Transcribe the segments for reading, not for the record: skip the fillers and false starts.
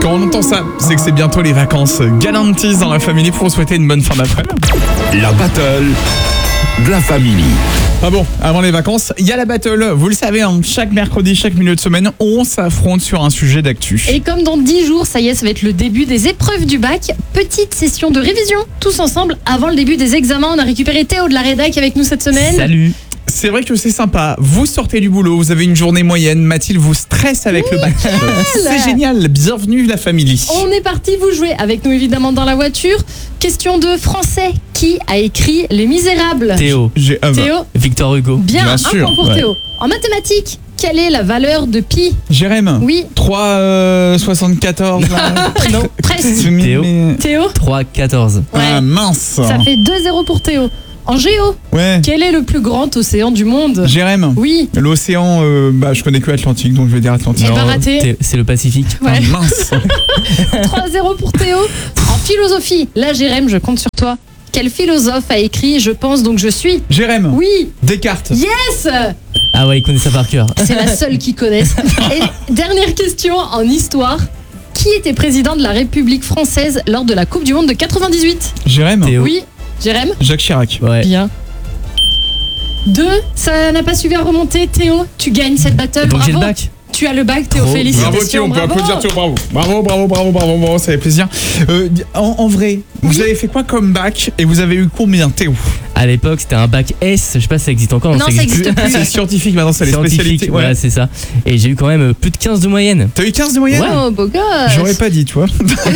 Quand on entend ça, c'est que c'est bientôt les vacances. Galantis dans la famille pour vous souhaiter une bonne fin d'après-midi. La battle de la famille. Ah bon, avant les vacances, il y a la battle. Vous le savez, chaque mercredi, chaque milieu de semaine, on s'affronte sur un sujet d'actu. Et comme dans 10 jours, ça y est, ça va être le début des épreuves du bac. Petite session de révision, tous ensemble, avant le début des examens. On a récupéré Théo de la rédac avec nous cette semaine. Salut. C'est vrai que c'est sympa. Vous sortez du boulot, vous avez une journée moyenne. Mathilde vous stresse avec le bac. C'est génial. Bienvenue la famille. On est parti, vous jouez avec nous évidemment dans la voiture. Question de français. Qui a écrit Les Misérables? Théo. Théo. Victor Hugo. Bien, un sûr, point pour ouais. Théo. En mathématiques, quelle est la valeur de pi? Jérém. Oui. 3,74. Presque. Théo. Théo. 3,14. Ah mince. Ça fait 2-0 pour Théo. En géo, Ouais. quel est le plus grand océan du monde? Jérém. Oui. L'océan, je connais que l'Atlantique, donc je vais dire Atlantique. Eh ben, raté. C'est le Pacifique. Ah, Ouais. mince. 3-0 pour Théo. En philosophie, là Jérém, je compte sur toi. Quel philosophe a écrit Je pense donc je suis? Jérém. Oui. Descartes. Yes. Ah ouais, il connaît ça par cœur. C'est la seule qui connaisse. Et dernière question en histoire. Qui était président de la République française lors de la Coupe du Monde de 98? Jérém. Théo. Oui. Jérém? Jacques Chirac. Ouais. Bien. 2, ça n'a pas suivi à remonter. Théo, tu gagnes cette battle. Donc Bravo. j'ai le bac. Tu as le bac, Théo. Bravo. Félicitations. Bravo Théo, on peut bravo. applaudir Théo, bravo, ça fait plaisir. En vrai, vous avez fait quoi comme bac et vous avez eu combien Théo? À l'époque, c'était un bac S. Je sais pas si ça existe encore. Non, ça existe plus. C'est scientifique maintenant, c'est les Scientifique, spécialités. voilà, Ouais. c'est ça. Et j'ai eu quand même plus de 15 de moyenne. T'as eu 15 de moyenne? Oh, beau gosse. J'aurais pas dit, tu vois.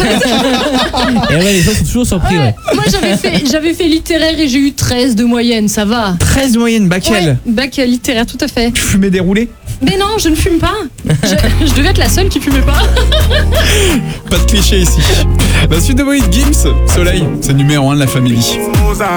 Et ouais, les gens sont toujours surpris, ouais. Moi, j'avais fait littéraire et j'ai eu 13 de moyenne, ça va. 13 de moyenne, bac Ouais, L. bac littéraire, tout à fait. Tu fumais des roulés? Mais non, je ne fume pas. Je devais être la seule qui fumait pas. Pas de cliché ici. La suite de Void Gims, Soleil, c'est numéro 1 de la famille.